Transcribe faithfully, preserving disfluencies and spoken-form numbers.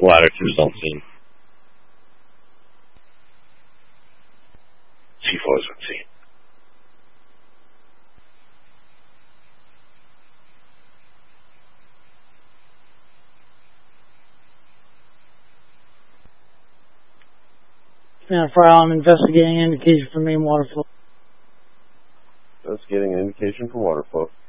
Ladder two is unseen. C four is unseen. Stand for I'm investigating indication for main water flow. Investigating an indication for water flow.